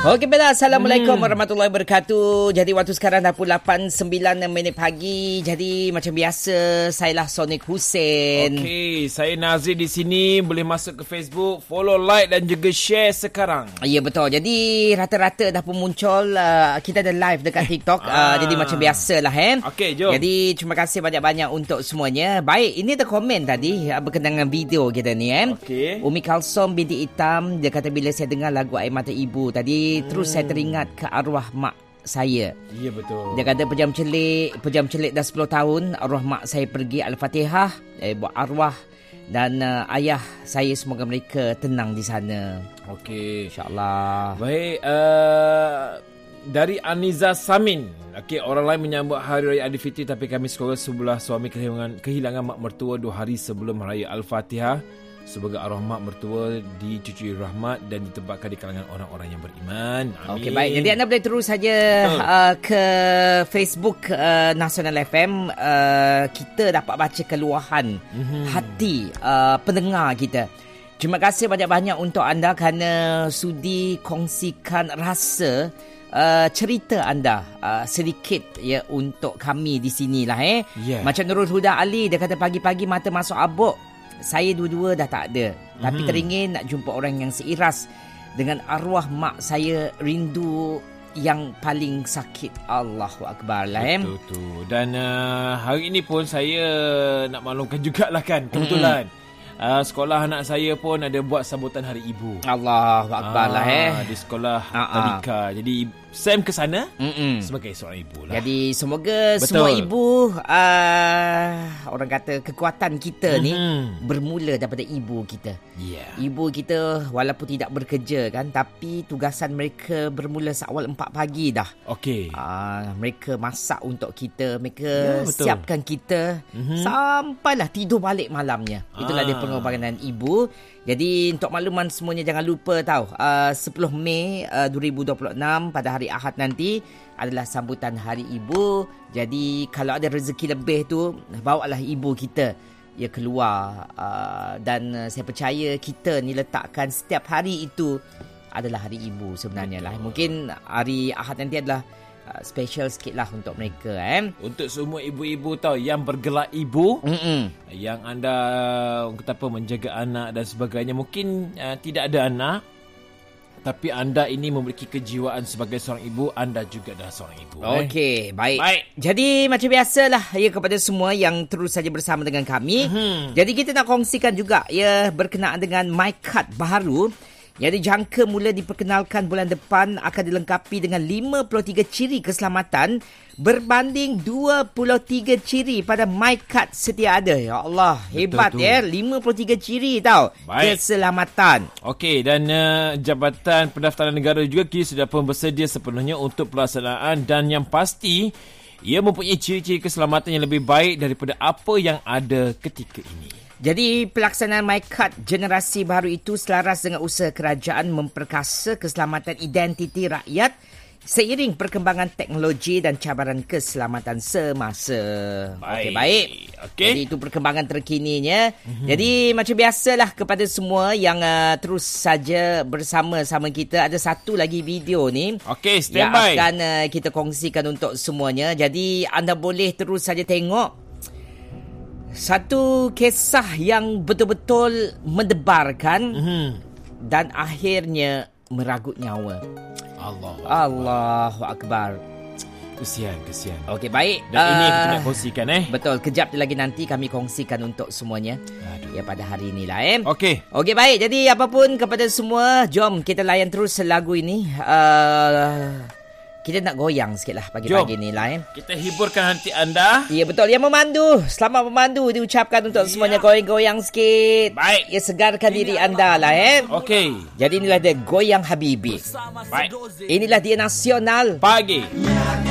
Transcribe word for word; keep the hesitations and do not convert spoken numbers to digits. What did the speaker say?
Okey, Bella. Assalamualaikum hmm. warahmatullahi wabarakatuh. Jadi waktu sekarang dah pukul lapan sembilan minit pagi. Jadi macam biasa, saya lah Sonic Hussein. Okey, saya Nazri di sini. Boleh masuk ke Facebook, follow, like dan juga share sekarang. Ya, betul. Jadi rata-rata dah pun muncul. Uh, kita ada live dekat TikTok. uh, Jadi macam biasa lah eh. Okey, jom. Jadi terima kasih banyak-banyak untuk semuanya. Baik, ini ada komen tadi uh, berkenaan dengan video kita ni eh. Okey. Umi Kalsom binti Hitam, dia kata bila saya dengar lagu Air Mata Ibu tadi, hmm. terus saya teringat ke arwah mak saya. Ya, betul. Dia kata pejam celik, pejam celik dah sepuluh tahun, arwah mak saya pergi Al-Fatihah, eh, buat arwah dan uh, ayah saya, semoga mereka tenang di sana. Okey, InsyaAllah. Baik, uh, dari Aniza Samin. Okey, orang lain menyambut Hari Raya Aidilfitri, tapi kami sekolah sebelah suami kehilangan, kehilangan mak mertua dua hari sebelum Raya Al-Fatihah. Semoga arwah mak mertua dicucui rahmat dan ditempatkan di kalangan orang-orang yang beriman. Amin. Okey, baik. Jadi anda boleh terus saja uh, ke Facebook uh, Nasional F M. Uh, kita dapat baca keluahan mm-hmm. hati uh, pendengar kita. Terima kasih banyak-banyak untuk anda kerana sudi kongsikan rasa uh, cerita anda uh, sedikit ya untuk kami di sinilah eh. Yeah. Macam Nurul Huda Ali, dia kata pagi-pagi mata masuk abuk. Saya dua-dua dah tak ada. Mm-hmm. Tapi teringin nak jumpa orang yang seiras dengan arwah mak saya, rindu yang paling sakit. Allahu Akbar lah. Betul tu. Dan uh, hari ini pun saya nak maklumkan jugalah kan, kebetulan mm-hmm. Uh, sekolah anak saya pun ada buat sambutan Hari Ibu. Allahu Akbar lah eh. Di sekolah tadika. Jadi Sam ke sana Mm-mm. sebagai seorang ibu lah. Jadi semoga Betul. semua ibu uh, orang kata kekuatan kita mm-hmm. ni bermula daripada ibu kita. Yeah. Ibu kita walaupun tidak bekerja kan, tapi tugasan mereka bermula seawal empat pagi dah. Okey. Uh, mereka masak untuk kita, mereka yeah, siapkan kita mm-hmm. sampailah tidur balik malamnya. Itulah ah. dia pengorbanan ibu. Jadi untuk makluman semuanya, jangan lupa tahu uh, sepuluh Mei uh, dua ribu dua puluh enam pada hari Ahad nanti adalah sambutan Hari Ibu. Jadi kalau ada rezeki lebih tu, bawalah ibu kita ya keluar uh, dan uh, saya percaya kita ni letakkan setiap hari itu adalah Hari Ibu sebenarnya. Betul. lah. Mungkin hari Ahad nanti adalah Uh, special sikit lah untuk mereka eh. Untuk semua ibu-ibu tahu yang bergelar ibu, Mm-mm. yang anda kata apa, menjaga anak dan sebagainya. Mungkin uh, tidak ada anak, tapi anda ini memiliki kejiwaan sebagai seorang ibu. Anda juga adalah seorang ibu. Okey, eh. baik. baik. Jadi macam biasalah ya, kepada semua yang terus saja bersama dengan kami. Mm-hmm. Jadi kita nak kongsikan juga ya berkenaan dengan MyKad baru yang dijangka mula diperkenalkan bulan depan, akan dilengkapi dengan lima puluh tiga ciri keselamatan berbanding dua puluh tiga ciri pada MyKad setia ada. Ya Allah, hebat ya, lima puluh tiga ciri tau. Baik. Keselamatan. Okey, dan uh, Jabatan Pendaftaran Negara juga kini sudah pun bersedia sepenuhnya untuk pelaksanaan, dan yang pasti ia mempunyai ciri-ciri keselamatan yang lebih baik daripada apa yang ada ketika ini. Jadi pelaksanaan MyKad generasi baru itu selaras dengan usaha kerajaan memperkasa keselamatan identiti rakyat seiring perkembangan teknologi dan cabaran keselamatan semasa. Okey, baik. Okay. Jadi itu perkembangan terkininya. Mm-hmm. Jadi macam biasalah kepada semua yang uh, terus saja bersama-sama kita, ada satu lagi video ni. Okey, stand yang by. akan uh, kita kongsikan untuk semuanya. Jadi anda boleh terus saja tengok. Satu kisah yang betul-betul mendebarkan mm-hmm. dan akhirnya meragut nyawa. Allah Allahu Akbar. Kesian, kesian. Okey, baik. Dan uh, ini yang kita nak kongsikan eh. Betul, kejap lagi nanti kami kongsikan untuk semuanya. Aduh. Ya pada hari inilah eh. Okey. Okey, baik. Jadi apapun kepada semua, jom kita layan terus lagu ini. Uh, Kita nak goyang sikit lah pagi-pagi ni lah eh. Kita hiburkan hati anda. Ya, betul. Yang memandu, selamat memandu diucapkan untuk ya. semuanya. Goyang-goyang sikit. Baik. Ya, segarkan ini diri anda lah eh. Okey. Jadi inilah dia Goyang Habibi. Baik. Inilah dia Nasional Pagi.